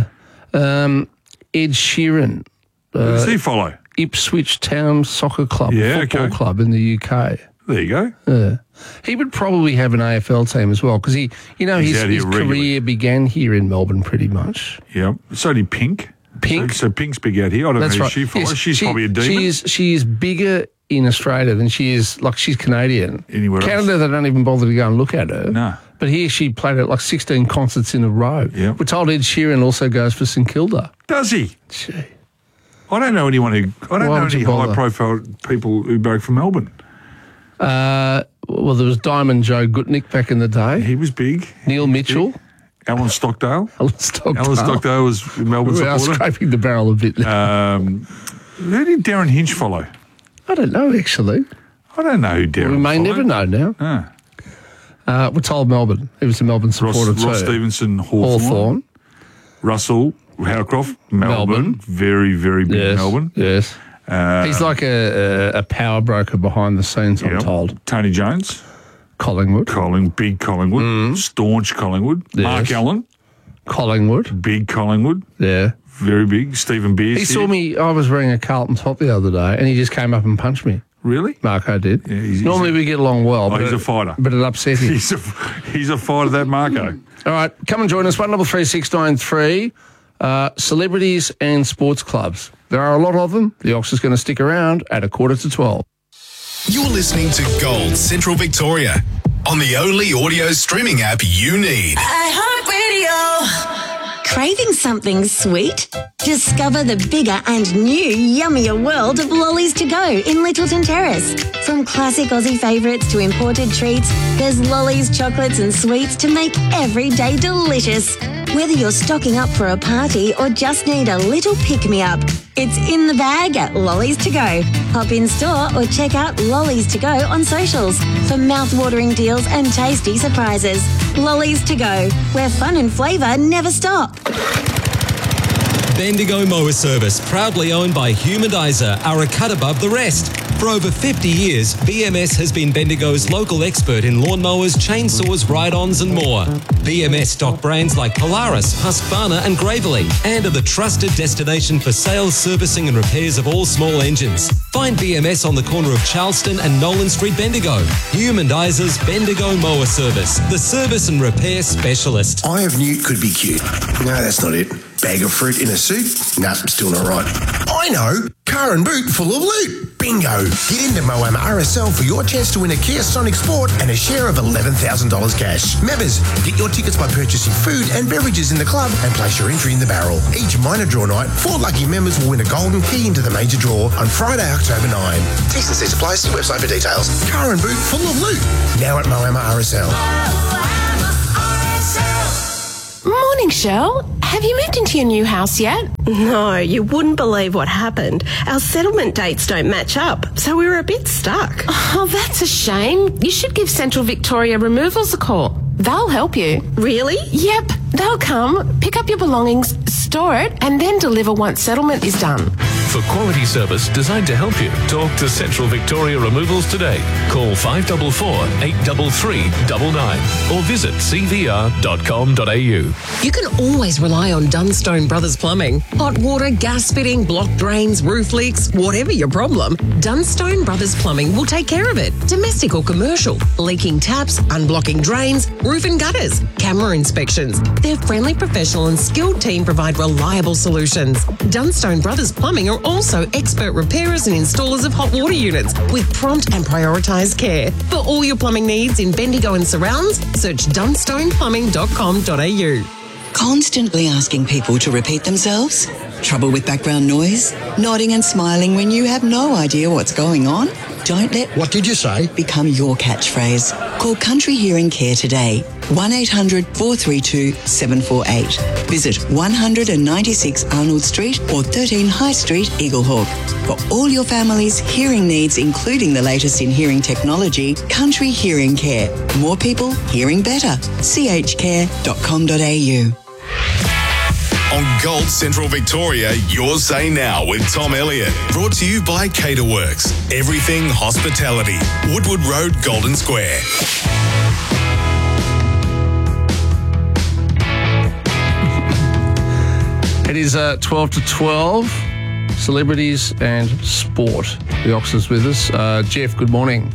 Speaker 1: Ed Sheeran.
Speaker 14: Who does he follow?
Speaker 1: Ipswich Town Soccer Club, football club in the UK.
Speaker 14: There you go.
Speaker 1: He would probably have an AFL team as well because his career began here in Melbourne pretty much.
Speaker 14: Yeah. So did Pink. So Pink's big out here. I don't know who she follows.
Speaker 1: Yes,
Speaker 14: she's probably a demon.
Speaker 1: She is bigger in Australia than she is, she's Canadian.
Speaker 14: Anywhere else.
Speaker 1: Canada, they don't even bother to go and look at her.
Speaker 14: No.
Speaker 1: But here she played at 16 concerts in a row.
Speaker 14: Yep.
Speaker 1: We're told Ed Sheeran also goes for St Kilda.
Speaker 14: Does he?
Speaker 1: Gee.
Speaker 14: I don't know anyone who. I don't
Speaker 1: Why
Speaker 14: know
Speaker 1: would
Speaker 14: any
Speaker 1: you bother?
Speaker 14: high-profile people who broke from Melbourne.
Speaker 1: Well, there was Diamond Joe Gutnick back in the day.
Speaker 14: He was big.
Speaker 1: Neil Mitchell.
Speaker 14: Alan Stockdale.
Speaker 1: Alan Stockdale.
Speaker 14: Alan Stockdale was a Melbourne
Speaker 1: We are
Speaker 14: supporter.
Speaker 1: scraping the barrel a bit now.
Speaker 14: Who did Darren Hinch follow?
Speaker 1: I don't know, actually.
Speaker 14: I don't know who Darren
Speaker 1: We may
Speaker 14: followed.
Speaker 1: never know now.
Speaker 14: Ah.
Speaker 1: We're told Melbourne. He was a Melbourne supporter too.
Speaker 14: Ross Stevenson, Hawthorn. Russell Howcroft, Melbourne. Very, very big Melbourne.
Speaker 1: Yes. He's like a power broker behind the scenes, I'm told.
Speaker 14: Tony Jones.
Speaker 1: Collingwood.
Speaker 14: Big Collingwood. Staunch Collingwood.
Speaker 1: Yes.
Speaker 14: Mark Allen.
Speaker 1: Collingwood.
Speaker 14: Big Collingwood.
Speaker 1: Yeah.
Speaker 14: Very big. Stephen Beers.
Speaker 1: He saw me, I was wearing a Carlton top the other day, and he just came up and punched me.
Speaker 14: Really?
Speaker 1: Marco did.
Speaker 14: Yeah,
Speaker 1: Normally we get along well. But
Speaker 14: he's a fighter.
Speaker 1: But it upset him.
Speaker 14: He's a fighter, that Marco.
Speaker 1: All right, come and join us, 133693. Celebrities and sports clubs. There are a lot of them. The Ox is going to stick around at 11:45.
Speaker 22: You're listening to Gold Central Victoria on the only audio streaming app you need.
Speaker 2: iHeartRadio. Craving something sweet? Discover the bigger and new yummier world of Lollies to Go in Littleton Terrace. From classic Aussie favourites to imported treats, there's Lollies, chocolates and sweets to make every day delicious. Whether you're stocking up for a party or just need a little pick-me-up, it's in the bag at Lollies to Go. Hop in store or check out Lollies to Go on socials for mouth-watering deals and tasty surprises. Lollies to Go, where fun and flavour never stop.
Speaker 16: Bendigo Mower Service, proudly owned by Humanizer, are a cut above the rest. For over 50 years, BMS has been Bendigo's local expert in lawnmowers, chainsaws, ride-ons and more. BMS stock brands like Polaris, Husqvarna and Gravely, and are the trusted destination for sales, servicing and repairs of all small engines. Find BMS on the corner of Charleston and Nolan Street, Bendigo. Hume & Isers Bendigo Mower Service, the service and repair specialist.
Speaker 4: Eye of Newt could be cute. No, that's not it. Bag of fruit in a suit? Nah, still not right. I know! Car and boot full of loot. Bingo! Get into Moama RSL for your chance to win a Kia Sonic Sport and a share of $11,000 cash. Members, get your tickets by purchasing food and beverages in the club and place your entry in the barrel. Each minor draw night, 4 lucky members will win a golden key into the major draw on Friday, October 9. T's and C's apply. See website for details. Car and boot full of loot. Now at Moama RSL.
Speaker 3: Morning, Shell. Have you moved into your new house yet?
Speaker 5: No, you wouldn't believe what happened. Our settlement dates don't match up, so we were a bit stuck.
Speaker 3: Oh, that's a shame. You should give Central Victoria Removals a call. They'll help you.
Speaker 5: Really?
Speaker 3: Yep. They'll come, pick up your belongings, store it, and then deliver once settlement is done.
Speaker 6: For quality service designed to help you, talk to Central Victoria Removals today. Call 544 833 99 or visit cvr.com.au.
Speaker 17: You can always rely on Dunstone Brothers Plumbing. Hot water, gas fitting, blocked drains, roof leaks, whatever your problem, Dunstone Brothers Plumbing will take care of it. Domestic or commercial, leaking taps, unblocking drains, roof and gutters, camera inspections. Their friendly, professional and skilled team provide reliable solutions. Dunstone Brothers Plumbing are also expert repairers and installers of hot water units with prompt and prioritised care. For all your plumbing needs in Bendigo and surrounds, search dunstoneplumbing.com.au.
Speaker 9: Constantly asking people to repeat themselves? Trouble with background noise? Nodding and smiling when you have no idea what's going on? Don't let "What did you say?" become your catchphrase. Call Country Hearing Care today. 1-800-432-748. Visit 196 Arnold Street or 13 High Street, Eaglehawk. For all your family's hearing needs, including the latest in hearing technology, Country Hearing Care. More people hearing better. chcare.com.au.
Speaker 22: On Gold Central Victoria, your say now with Tom Elliott. Brought to you by Caterworks. Everything hospitality. Woodward Road, Golden Square.
Speaker 1: It is 12 to 12. Celebrities and sport. The Ox is with us. Jeff, good morning.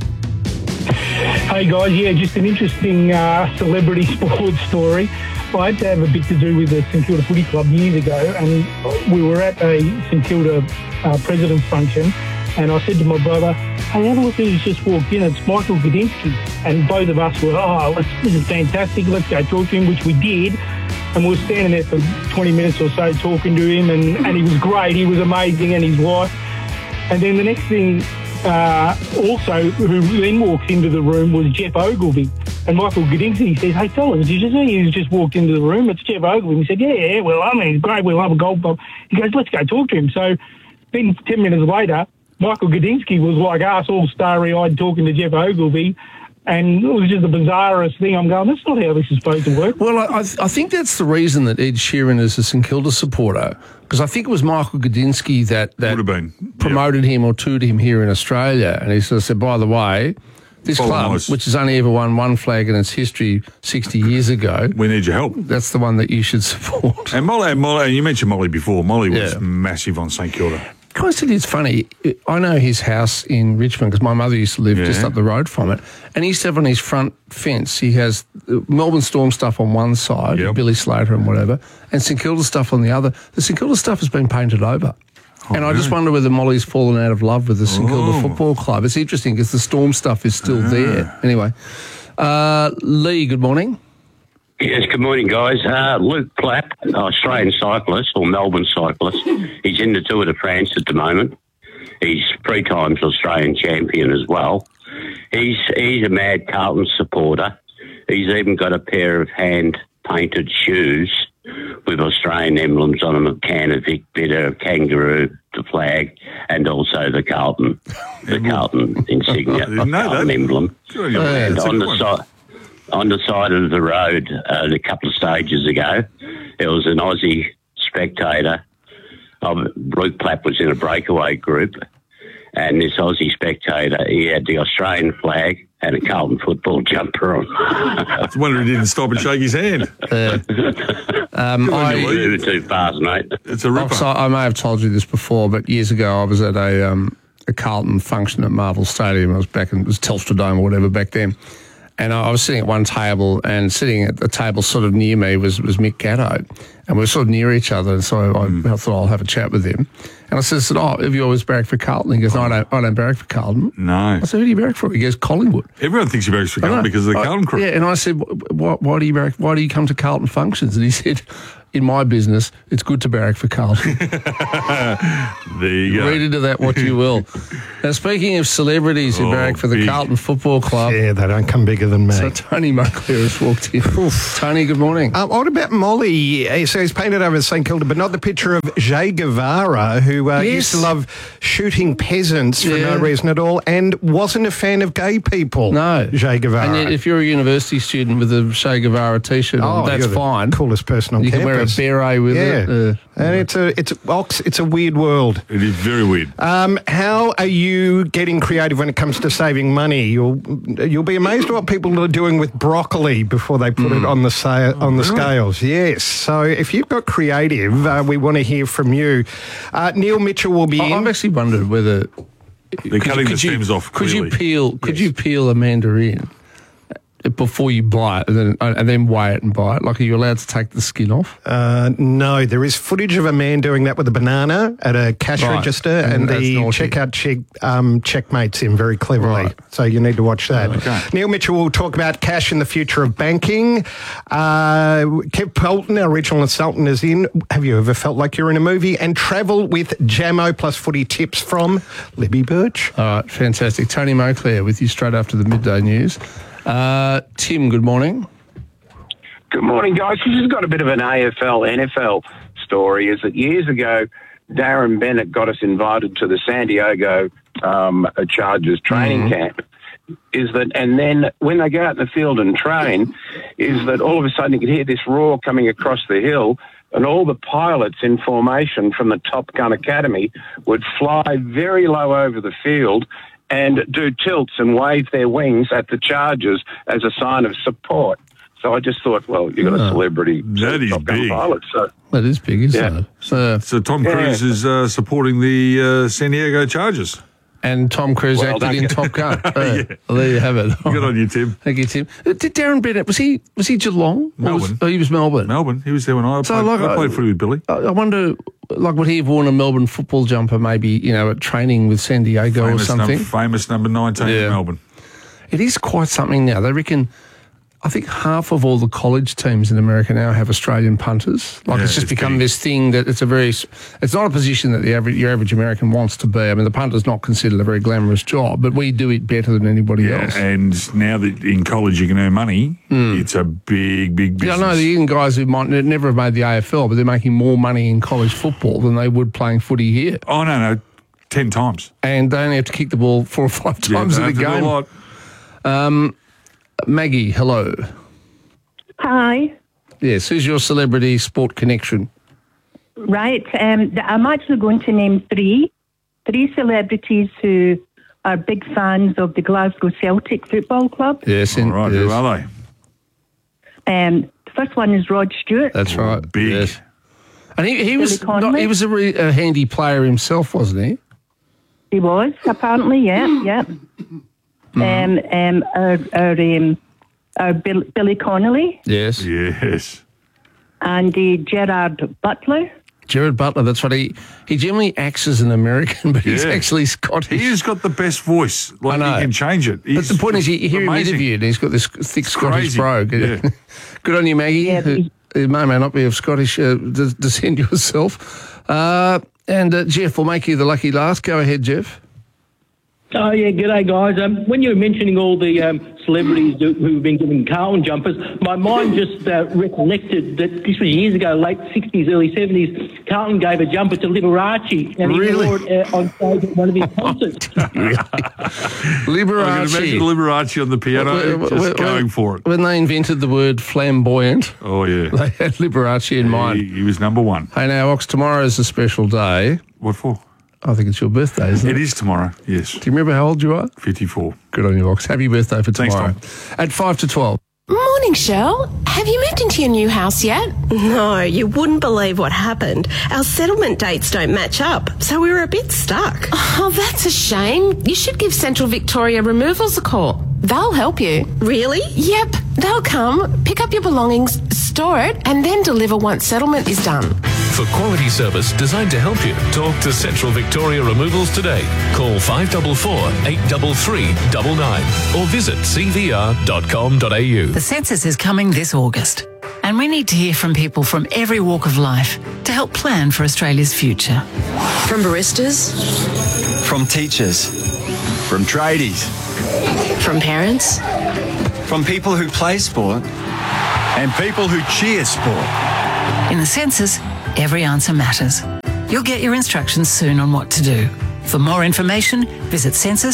Speaker 25: Hey guys, yeah, just an interesting celebrity sports story. I had to have a bit to do with the St Kilda Footy Club years ago, and we were at a St Kilda president's function, and I said to my brother, "Hey, have a look who's just walked in. It's Michael Gudinski." And both of us were, this is fantastic. Let's go talk to him, which we did. And we were standing there for 20 minutes or so talking to him, and he was great. He was amazing, and his wife. And then the next thing, also, who then walks into the room was Jeff Ogilvy. And Michael Gudinski says, "Hey, tell us, did you see who's just walked into the room? It's Jeff Ogilvy." And he said, yeah, well, I mean, he's great. We love a golf ball. He goes, "Let's go talk to him." So then 10 minutes later, Michael Gudinski was like us, all starry-eyed, talking to Jeff Ogilvy. And it was just the bizarrest thing. I'm going, that's not how this is supposed to work.
Speaker 1: Well, I think that's the reason that Ed Sheeran is a St Kilda supporter, because I think it was Michael Gudinski that promoted him or toured him here in Australia. And he sort of said, by the way, this club, which has only ever won one flag in its history 60 years ago.
Speaker 14: We need your help.
Speaker 1: That's the one that you should support.
Speaker 14: And Molly, and you mentioned Molly before. Molly was massive on St Kilda.
Speaker 1: Can I tell you, it's funny, I know his house in Richmond because my mother used to live just up the road from it, and he used to have on his front fence, he has Melbourne Storm stuff on one side, Billy Slater and whatever, and St Kilda stuff on the other. The St Kilda stuff has been painted over. And I just wonder whether Molly's fallen out of love with the St Kilda Football Club. It's interesting because the Storm stuff is still there. Anyway, Lee, good morning.
Speaker 26: Yes, good morning, guys. Luke Plapp, Australian cyclist or Melbourne cyclist. He's in the Tour de France at the moment. He's 3 times Australian champion as well. He's a mad Carlton supporter. He's even got a pair of hand-painted shoes with Australian emblems on them, a can of Vic Bitter, a kangaroo, the flag, and also the Carlton insignia, Carlton emblem. And on the side of the road a couple of stages ago, there was an Aussie spectator. Luke Plapp was in a breakaway group, and this Aussie spectator, he had the Australian flag and a Carlton football jumper on.
Speaker 14: I was wondering he didn't stop and shake his hand.
Speaker 26: I moved too fast, mate.
Speaker 14: It's a ripper.
Speaker 1: I may have told you this before, but years ago I was at a Carlton function at Marvel Stadium. I was back in, it was Telstra Dome or whatever back then. And I was sitting at one table, and sitting at the table sort of near me was Mick Gatto. And we were sort of near each other, and so I thought I'll have a chat with him. And I said, have you always barracked for Carlton? He goes, no, I don't barrack for Carlton.
Speaker 14: No.
Speaker 1: I said, who do you barrack for? He goes, Collingwood.
Speaker 14: Everyone thinks he barracks for Carlton because of the Carlton crew.
Speaker 1: Yeah, and I said, why do you barrack? Why do you come to Carlton functions? And he said, in my business, it's good to barrack for Carlton.
Speaker 14: There you go.
Speaker 1: Read into that what you will. Now, speaking of celebrities who barrack for the Carlton Football Club.
Speaker 7: Yeah, they don't come bigger than me.
Speaker 1: So Tony Moncler has walked in. Tony, good morning.
Speaker 7: What about Molly? So he's painted over St Kilda, but not the picture of Che Guevara, who used to love shooting peasants for no reason at all, and wasn't a fan of gay people.
Speaker 1: No.
Speaker 7: Che Guevara.
Speaker 1: And yet, if you're a university student with a Che Guevara T-shirt on, that's
Speaker 7: you're
Speaker 1: fine.
Speaker 7: The coolest person on
Speaker 1: you
Speaker 7: campus.
Speaker 1: You can wear a beret with it.
Speaker 7: And it's a weird world.
Speaker 14: It is very weird.
Speaker 7: How are you getting creative when it comes to saving money? You'll be amazed at what people are doing with broccoli before they put it on the scales. Yes. So if you've got creative, we want to hear from you. Neil Mitchell will be in.
Speaker 1: I've actually wondered whether
Speaker 14: they're cutting the stems off.
Speaker 1: Could you peel a mandarin before you buy it and then weigh it and buy it? Like, are you allowed to take the skin off?
Speaker 7: No, there is footage of a man doing that with a banana at a cash register, and the checkout chick checkmates him very cleverly. Right. So you need to watch that. Okay. Neil Mitchell will talk about cash and the future of banking. Kev Pelton, our regional consultant, is in. Have you ever felt like you're in a movie? And travel with Jamo plus footy tips from Libby Birch.
Speaker 1: All right, fantastic. Tony Moncler with you straight after the midday news. Tim, good morning.
Speaker 10: Good morning, guys. This has got a bit of an AFL-NFL story. Is that years ago, Darren Bennett got us invited to the San Diego Chargers training camp. And then when they go out in the field and train, is that all of a sudden you could hear this roar coming across the hill, and all the pilots in formation from the Top Gun Academy would fly very low over the field and do tilts and wave their wings at the Chargers as a sign of support. So I just thought, well, you've got a celebrity Top Gun pilot. So
Speaker 1: that is big, isn't it?
Speaker 14: So Tom Cruise is supporting the San Diego Chargers.
Speaker 1: And Tom Cruise acted in Top Gun. Well, there you have it.
Speaker 14: Good on you, Tim.
Speaker 1: Thank you, Tim. Did Darren Bennett, was he Geelong?
Speaker 14: Melbourne.
Speaker 1: He was Melbourne.
Speaker 14: Melbourne. He was there when I played footy with Billy.
Speaker 1: I wonder, would he have worn a Melbourne football jumper maybe, at training with San Diego or something?
Speaker 14: Famous number 19 in Melbourne.
Speaker 1: It is quite something now. They reckon, I think half of all the college teams in America now have Australian punters. It's just become this thing that it's not a position that your average American wants to be. I mean, the punter's not considered a very glamorous job, but we do it better than anybody else.
Speaker 14: And now that in college you can earn money, it's a big, big business.
Speaker 1: Yeah, I know the even guys who might never have made the AFL, but they're making more money in college football than they would playing footy here.
Speaker 14: Oh, no, 10 times.
Speaker 1: And they only have to kick the ball 4 or 5 times in the game.
Speaker 14: Do a lot.
Speaker 1: Maggie, hello.
Speaker 11: Hi.
Speaker 1: Yes, who's your celebrity sport connection?
Speaker 11: Right. I'm actually going to name three celebrities who are big fans of the Glasgow Celtic Football Club.
Speaker 1: Yes.
Speaker 14: All right, who are
Speaker 11: they? The first one is Rod Stewart.
Speaker 1: That's right.
Speaker 14: Big.
Speaker 1: Yes. And he was a handy player himself, wasn't he?
Speaker 11: He was, apparently, yeah. Our Billy Connolly.
Speaker 1: Yes.
Speaker 14: Yes.
Speaker 11: And Gerard Butler.
Speaker 1: Gerard Butler, that's right. He generally acts as an American, but he's actually Scottish.
Speaker 14: He's got the best voice. He can change it.
Speaker 1: But the point is, you hear him interviewed, and he's got this thick Scottish brogue. Yeah. Good on you, Maggie.
Speaker 11: Yeah,
Speaker 1: who may not be of Scottish descent yourself. And Jeff will make you the lucky last. Go ahead, Jeff.
Speaker 12: Oh, yeah, g'day, guys. When you were mentioning all the celebrities who've been given Carlton jumpers, my mind just recollected that this was years ago, late 60s, early 70s, Carlton gave a jumper to Liberace, and he wore it on stage at one of his concerts.
Speaker 1: Liberace.
Speaker 14: I can imagine Liberace on the piano, just going for it.
Speaker 1: When they invented the word flamboyant,
Speaker 14: they
Speaker 1: had Liberace in mind.
Speaker 14: He was number one.
Speaker 1: Hey, now, Ox, tomorrow is a special day.
Speaker 14: What for?
Speaker 1: I think it's your birthday, isn't it?
Speaker 14: It is tomorrow, yes.
Speaker 1: Do you remember how old you are?
Speaker 14: 54.
Speaker 1: Good on you, Ox. Happy birthday for tomorrow.
Speaker 14: Thanks, Tom.
Speaker 1: At 5 to 12.
Speaker 3: Morning, Shell. Have you moved into your new house yet?
Speaker 5: No, you wouldn't believe what happened. Our settlement dates don't match up, so we were a bit stuck.
Speaker 3: Oh, that's a shame. You should give Central Victoria Removals a call. They'll help you.
Speaker 5: Really?
Speaker 3: Yep. They'll come, pick up your belongings, store it, and then deliver once settlement is done.
Speaker 6: For quality service designed to help you, talk to Central Victoria Removals today. Call 544 833 99 or visit cvr.com.au.
Speaker 8: The census is coming this August, and we need to hear from people from every walk of life to help plan for Australia's future.
Speaker 13: From baristas,
Speaker 15: from teachers, from tradies,
Speaker 13: from parents,
Speaker 15: from people who play sport, and people who cheer sport.
Speaker 8: In the census, every answer matters. You'll get your instructions soon on what to do. For more information, visit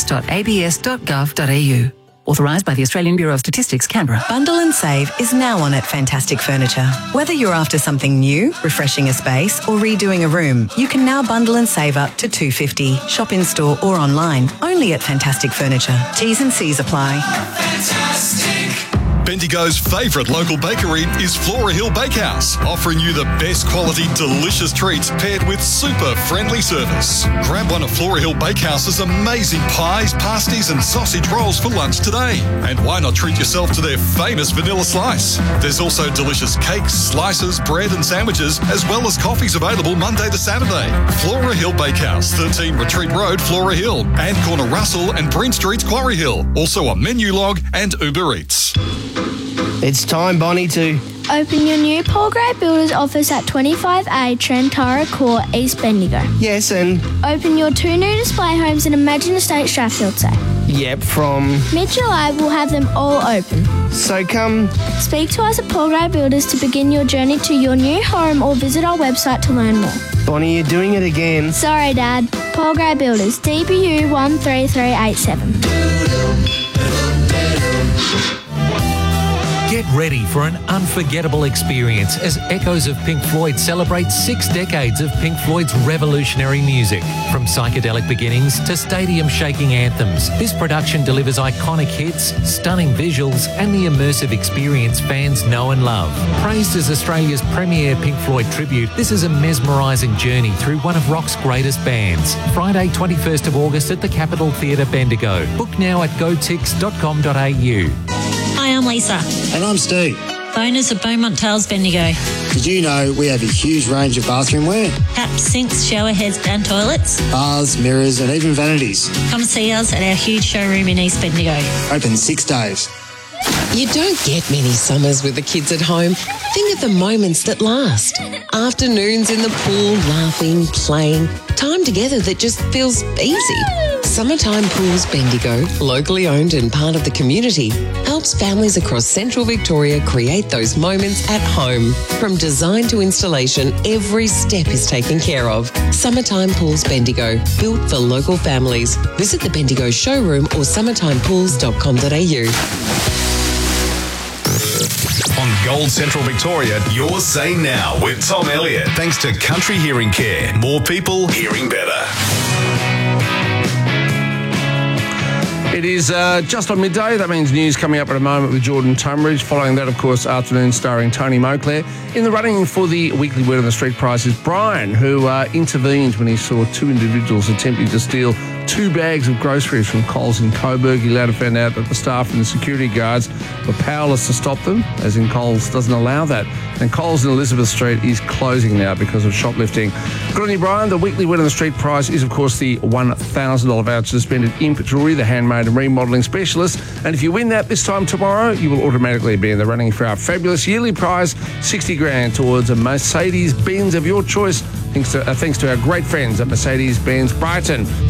Speaker 8: census.abs.gov.au. Authorised by the Australian Bureau of Statistics, Canberra.
Speaker 18: Bundle and save is now on at Fantastic Furniture. Whether you're after something new, refreshing a space, or redoing a room, you can now bundle and save up to $250. Shop in store or online, only at Fantastic Furniture. T's and C's apply.
Speaker 22: Fantastic. Bendigo's favourite local bakery is Flora Hill Bakehouse, offering you the best quality, delicious treats paired with super friendly service. Grab one of Flora Hill Bakehouse's amazing pies, pasties and sausage rolls for lunch today. And why not treat yourself to their famous vanilla slice? There's also delicious cakes, slices, bread and sandwiches, as well as coffees available Monday to Saturday. Flora Hill Bakehouse, 13 Retreat Road, Flora Hill, and corner Russell and Breen Streets, Quarry Hill. Also on Menu Log and Uber Eats.
Speaker 19: It's time, Bonnie, to
Speaker 20: open your new Paul Gray Builders office at 25A Trentara Court, East Bendigo.
Speaker 19: Yes, and
Speaker 20: open your 2 new display homes in Imagine Estate, Strathfield Say.
Speaker 19: Yep, from
Speaker 20: mid-July we'll have them all open.
Speaker 19: So come
Speaker 20: speak to us at Paul Gray Builders to begin your journey to your new home or visit our website to learn more.
Speaker 19: Bonnie, you're doing it again.
Speaker 20: Sorry, Dad. Paul Gray Builders, DBU 13387.
Speaker 27: Get ready for an unforgettable experience as Echoes of Pink Floyd celebrate 6 decades of Pink Floyd's revolutionary music. From psychedelic beginnings to stadium-shaking anthems, this production delivers iconic hits, stunning visuals, and the immersive experience fans know and love. Praised as Australia's premier Pink Floyd tribute, this is a mesmerising journey through one of rock's greatest bands. Friday, 21st of August at the Capitol Theatre, Bendigo. Book now at gotix.com.au.
Speaker 28: Hi, I'm Lisa.
Speaker 29: And I'm Steve.
Speaker 28: Owners of Beaumont Tales Bendigo.
Speaker 29: Did you know we have a huge range of bathroom wear?
Speaker 28: Taps, sinks, shower heads and toilets.
Speaker 29: Baths, mirrors and even vanities.
Speaker 28: Come see us at our huge showroom in East Bendigo.
Speaker 29: Open 6 days.
Speaker 17: You don't get many summers with the kids at home. Think of the moments that last. Afternoons in the pool, laughing, playing. Time together that just feels easy. Summertime Pools Bendigo, locally owned and part of the community, helps families across Central Victoria create those moments at home. From design to installation, every step is taken care of. Summertime Pools Bendigo, built for local families. Visit the Bendigo showroom or summertimepools.com.au.
Speaker 22: On Gold Central Victoria, you're Say Now with Tom Elliott. Thanks to Country Hearing Care. More people hearing better.
Speaker 1: It is just on midday. That means news coming up in a moment with Jordan Tumridge. Following that, of course, afternoon starring Tony Moclair. In the running for the weekly Word on the Street prize is Brian, who intervened when he saw 2 individuals attempting to steal 2 bags of groceries from Coles in Coburg. He later found out that the staff and the security guards were powerless to stop them, as in Coles doesn't allow that. And Coles in Elizabeth Street is closing now because of shoplifting. Good on you, Brian. The weekly Word on the Street prize is, of course, the $1,000 voucher spent at Imp Jewellery, the handmade and remodelling specialist. And if you win that this time tomorrow, you will automatically be in the running for our fabulous yearly prize, $60,000 towards a Mercedes-Benz of your choice, thanks to our great friends at Mercedes-Benz Brighton.